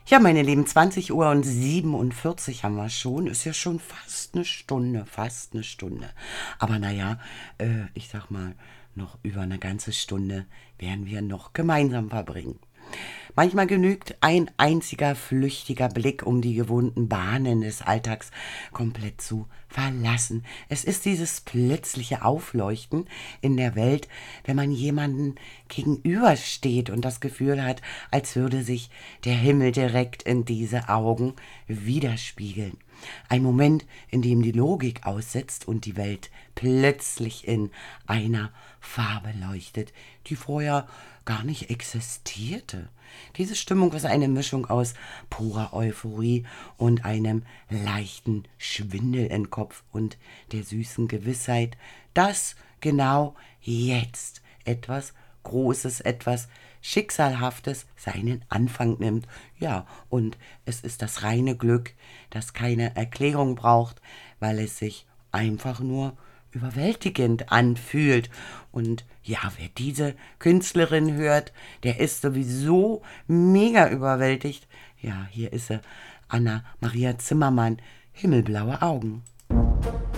Ja, meine Lieben, 20:47 haben wir schon. Ist ja schon fast eine Stunde, fast eine Stunde. Aber naja, ich sag mal, noch über eine ganze Stunde werden wir noch gemeinsam verbringen. Manchmal genügt ein einziger flüchtiger Blick, um die gewohnten Bahnen des Alltags komplett zu verlassen. Es ist dieses plötzliche Aufleuchten in der Welt, wenn man jemanden gegenübersteht und das Gefühl hat, als würde sich der Himmel direkt in diese Augen widerspiegeln. Ein Moment, in dem die Logik aussetzt und die Welt plötzlich in einer Farbe leuchtet, die vorher gar nicht existierte. Diese Stimmung ist eine Mischung aus purer Euphorie und einem leichten Schwindel im Kopf und der süßen Gewissheit, dass genau jetzt etwas Großes, etwas Schicksalhaftes seinen Anfang nimmt. Ja, und es ist das reine Glück, das keine Erklärung braucht, weil es sich einfach nur überwältigend anfühlt. Und ja, wer diese Künstlerin hört, der ist sowieso mega überwältigt. Ja, hier ist sie, Anna Maria Zimmermann, Himmelblaue Augen.